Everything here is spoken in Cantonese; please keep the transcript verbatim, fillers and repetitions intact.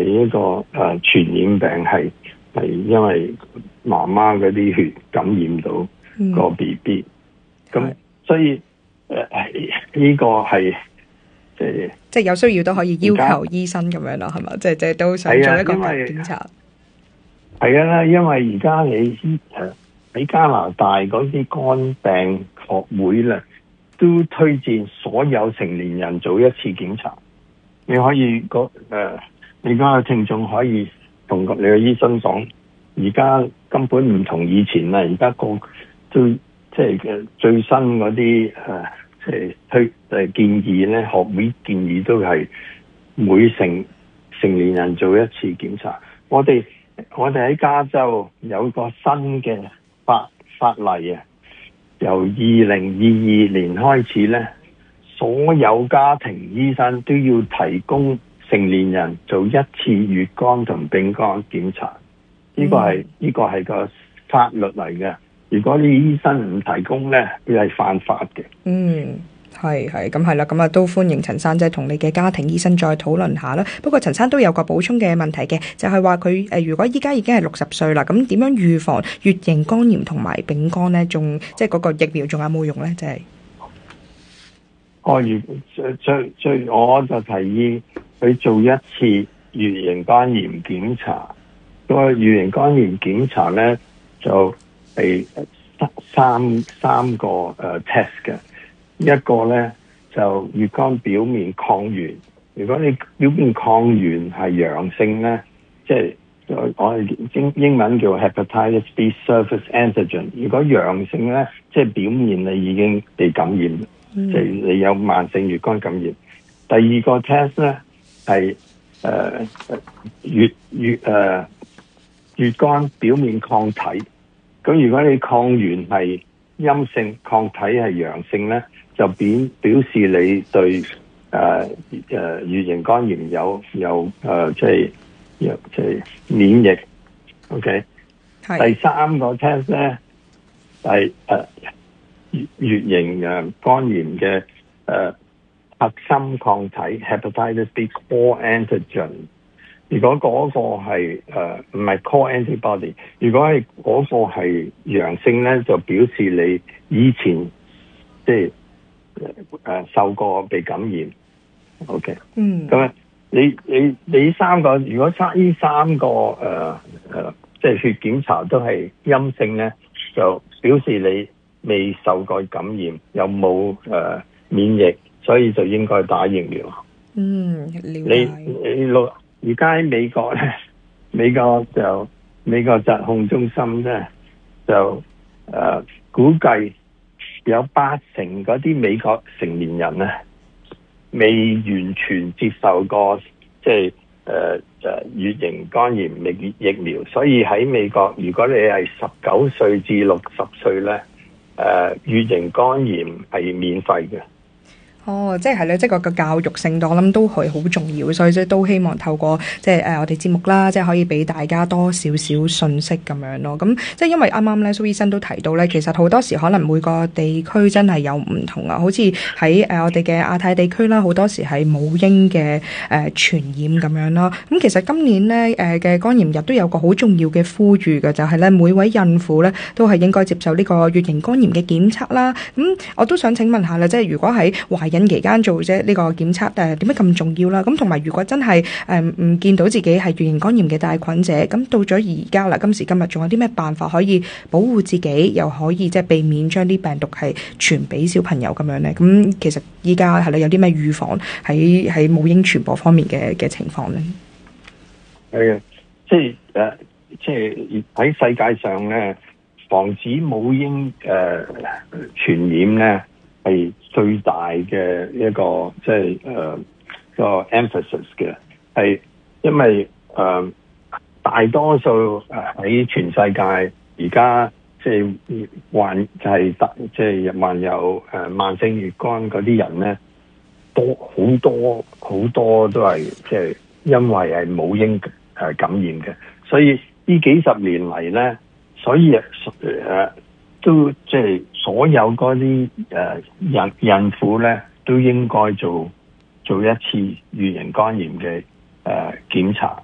一個誒、呃、傳染病，係係因為媽媽嗰啲血感染到個 B B，咁所以誒呢、呃這個係即係即係有需要都可以要求醫生咁樣咯，係嘛？即係即係都想做一個檢查。 係啊，因為而家你誒喺加拿大嗰啲肝病學會咧，都推薦所有成年人做一次檢查。你可以個誒、呃，你嗰個聽眾可以同你個醫生講，而家根本唔同以前啦，而家個都即係嘅最新嗰啲誒，即係推誒建議咧，學會建議都係每成成年人做一次檢查。我哋我哋喺加州有個新嘅法法例啊，由二零二二年開始咧。所有家庭醫生都要提供成年人做一次乙肝同丙肝檢查，呢、這個係呢、這個係個法律嚟嘅。如果你醫生唔提供咧，佢係犯法嘅。 嗯，係係咁係啦，咁啊都歡迎陳生即係同你嘅家庭醫生再討論下啦。不過陳生都有個補充嘅問題嘅，就係話佢誒如果依家已經係六十歲啦，咁點樣預防乙型肝炎同埋丙肝咧？仲即係嗰個疫苗仲有冇用咧？即係。 哦，最最最，我就提議佢做一次乙型肝炎檢查。個乙型肝炎檢查咧就係三三個誒 test 嘅，一個咧就乙肝表面抗原。如果你表面抗原係陽性咧，即係我哋英英文叫 hepatitis B surface antigen。如果陽性咧，即係表面你已經被感染。即係、嗯、你有慢性乙肝感染。第二個 test 咧係誒乙乙誒乙肝表面抗體。咁如果你抗原係陰性，抗體係陽性咧，就表表示你對誒誒乙型肝炎有有誒即係有即係免疫。OK，第三個 test 咧係誒。乙型誒肝炎嘅誒、呃、核心抗體 hepatitis B core antigen。如果嗰個係誒唔係 core antibody， 如果係嗰個係陽性咧，就表示你以前即係誒受過被感染。OK， 嗯， 咁你你你三個，如果三呢三個誒誒、呃呃、即係血檢查都係陰性咧，就表示你未受過感染，又冇誒免疫，所以就應該打疫苗。 嗯， 你你落而家喺美國咧，美國就美國疾控中心咧就誒、呃、估計有八成嗰啲美國成年人咧未完全接受過即係誒誒乙型肝炎疫疫苗，所以喺美國如果你係十九歲至六十歲咧。誒，乙型肝炎係免費嘅。 哦，即係係咧，即係個個教育性，我諗都係好重要，所以即係都希望透過即係誒我哋節目啦，即係可以俾大家多少少信息咁樣咯。咁即係因為啱啱咧蘇醫生都提到咧，其實好多時可能每個地區真係有唔同啊。好似喺誒我哋嘅亞太地區啦，好多時係母嬰嘅誒傳染咁樣啦。咁其實今年咧誒嘅肝炎日都有個好重要嘅呼籲嘅，就係咧每位孕婦咧都係應該接受呢個乙型肝炎嘅檢測啦。咁我都想請問下啦，即係如果喺懷孕期間做啫呢個檢測誒點解咁重要啦？咁同埋如果真係誒唔見到自己係乙型肝炎嘅帶菌者，咁到咗而家啦，今時今日仲有啲咩辦法可以保護自己，又可以即係避免將啲病毒係傳俾小朋友咁樣咧？咁其實依家係啦，有啲咩預防喺喺母嬰傳播方面嘅嘅情況咧？ 係啊，即係誒，即係喺世界上咧，防止母嬰誒傳染咧，係最大嘅一個即係誒個 emphasis 嘅，係因為誒、呃、大多數誒喺全世界而家即係患就係得即係患有誒慢性乙肝嗰啲人咧，多好多好多都係即係因為係母嬰誒感染嘅，所以呢幾十年嚟咧，所以誒。呃都即係所有嗰啲誒孕孕婦咧，都應該做做一次乙型肝炎嘅誒檢查。